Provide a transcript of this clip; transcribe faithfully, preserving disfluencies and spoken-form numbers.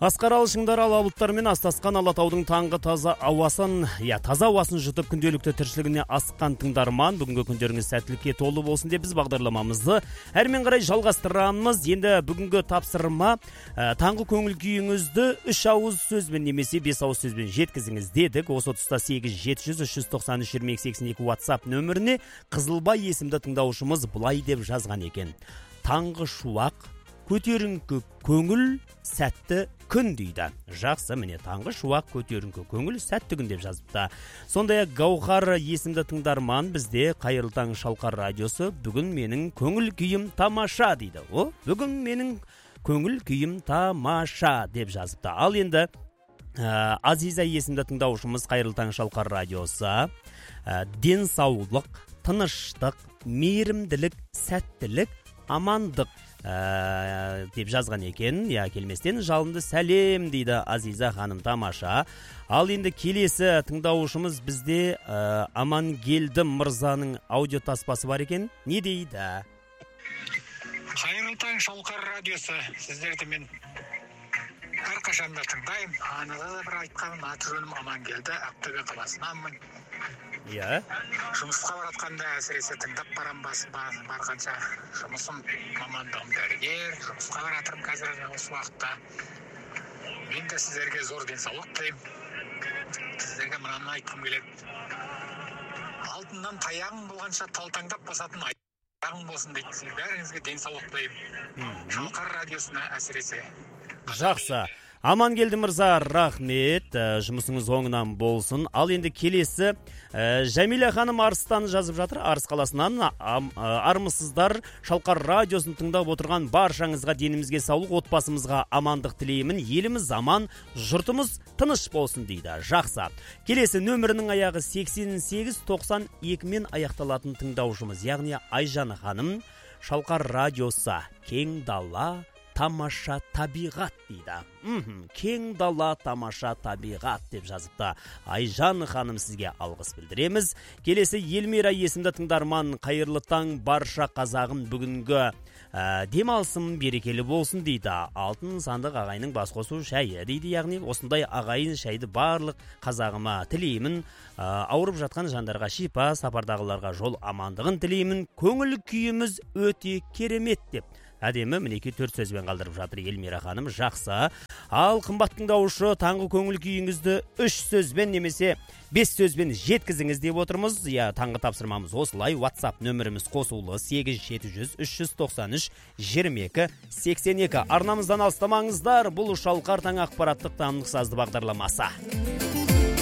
Асқар алшыңдар ала бұлттармен астасқан Алатаудың таңғы таза ауасын, я таза ауасын жұтып күнделікті тіршілігіне асқан тыңдарман, бүгінгі күндеріңіз сәттілікке толы болсын деп біз бағдарламамызды әрмен қарай жалғастырамыз. Енді бүгінгі тапсырма ә, таңғы көңіл күйіңізді үш ауыз сөзбен немесе бес ауыз сөзбен жеткізіңіз дедік. Осы тұста сегіз жеті жүз үш жүз тоқсан үш жиырма екі сексен екі WhatsApp нөміріне Қызылбай есімді тыңдаушымыз былай деп жазған екен: таңғы шуақ, көтеріңкі көңіл, сәтті күн дейді. Жақсы, міне таңғы шуақ, көтеріңкі көңіл, сәтті күн деп жазыпты. Сондай-ақ Гаухар есімді тыңдарман бізде қайырлы таң Шалқар радиосы, бүгін менің көңіл күйім тамаша дейді. О, бүгін менің көңіл күйім тамаша деп жазыпты. Ал енді ә, Азиза есімді тыңдаушымыз қайырлы таң Шалқар радиосы, ә, денсаулық, тыныштық, мейірімділік, сәттілік, амандық Ә, деп жазған екен. Я келместен жалынды сәлем дейді Азиза ханым, тамаша. Ал енді келесі тыңдаушымыз бізде ә, Амангелді мырзаның аудио таспасы бар екен. Не дейді? Қайырлы таң Шалқар радиосы, сіздерді мен әрқашанда тыңдаймын. Анада да бір айтқаным, аты жөнім Амангелді, Ақтөбе қаласынанмын. Иә. Жұмысқа баратқанда әсіресе тыңдап барам, барғанша. Жұмысым мамандығым дәрігер, жұмысқа баратырмын қазір осы уақытта. Мен де сіздерге зор денсаулық тілеймін. Сіздерге мынаны айтқым келеді: алтыннан таяғың болғанша талтаңдап басатын аяғың болсын дейді. Сіздер бәріңізге денсаулық тілеймін. Шалқар радиосына әсіресе. Жақсы. Амангелді мырза, рахмет, жұмысыңыз оңынан болсын. Ал енді келесі ә, Жәмила ханым Арыстан жазып жатыр. Арыс қаласынан: армысыздар, Шалқар радиосын тыңдап отырған баршаңызға денімізге саулық, отбасымызға амандық тілеймін. Еліміз аман, жұртымыз тыныш болсын дейді. Жақсы. Келесі нөмірінің аяғы сексен сегіз тоқсан екі мен аяқталатын тыңдаушымыз, яғни Айжан ханым, Шалқар радиосы, кең дала, тамаша табиғат дейді. Үхім, кең дала, тамаша табиғат деп жазыпты. Айжан ханым, сізге алғыс білдіреміз. Келесі Елмира есімді тыңдарман: қайырлы таң барша қазағым, бүгінгі ә, демалысым берекелі болсын дейді. Алтын сандық ағайының бас қосу шайы дейді. Яғни осындай ағайын шайды барлық қазағыма тілеймін. Ә, ауырып жатқан жандарға шипа, сапардағыларға жол амандығын тілеймін. Көңіл күйіміз өте керемет деп әдемі мінеки төрт сөзбен қалдырып жатыр Елмира ханым. Жақсы. Ал қымбат тыңдаушы, таңғы көңіл күйіңізді үш сөзбен немесе бес сөзбен жеткізіңіз деп отырмыз. Я, таңғы тапсырмамыз осылай. WhatsApp нөміріміз қосулы: сегіз жеті жүз үш жүз тоқсан үш жиырма екі сексен екі. Арнамыздан алыстамаңыздар. Бұл Шалқар таң ақпараттық танымдық сазды бағдарламасы.